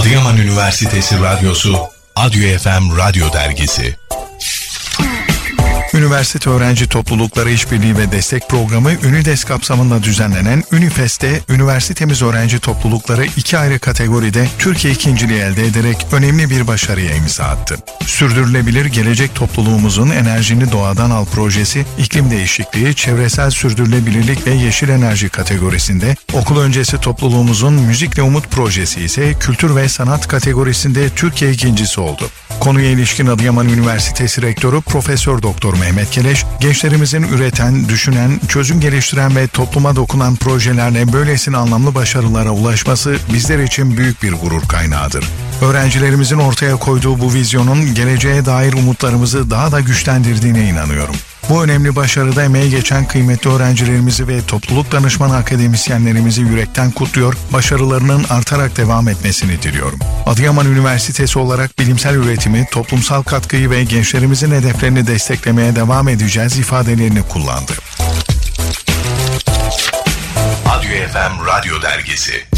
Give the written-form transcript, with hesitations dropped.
Adıyaman Üniversitesi Radyosu, Adyo FM Radyo Dergisi. Üniversite Öğrenci Toplulukları İşbirliği ve Destek Programı Ünides kapsamında düzenlenen Ünifest'te üniversitemiz öğrenci toplulukları 2 ayrı kategoride Türkiye ikinciliği elde ederek önemli bir başarıya imza attı. Sürdürülebilir Gelecek Topluluğumuzun Enerjini Doğadan Al projesi, iklim değişikliği, çevresel sürdürülebilirlik ve yeşil enerji kategorisinde, okul öncesi topluluğumuzun Müzikle Umut projesi ise kültür ve sanat kategorisinde Türkiye ikincisi oldu. Konuya ilişkin Adıyaman Üniversitesi Rektörü Profesör Doktor Mehmet Keleş, gençlerimizin üreten, düşünen, çözüm geliştiren ve topluma dokunan projelerle böylesine anlamlı başarılara ulaşması bizler için büyük bir gurur kaynağıdır. Öğrencilerimizin ortaya koyduğu bu vizyonun geleceğe dair umutlarımızı daha da güçlendirdiğine inanıyorum. Bu önemli başarıda emeği geçen kıymetli öğrencilerimizi ve topluluk danışmanı akademisyenlerimizi yürekten kutluyor, başarılarının artarak devam etmesini diliyorum. Adıyaman Üniversitesi olarak bilimsel üretimi, toplumsal katkıyı ve gençlerimizin hedeflerini desteklemeye devam edeceğiz ifadelerini kullandı. Adyo FM Radyo Dergisi.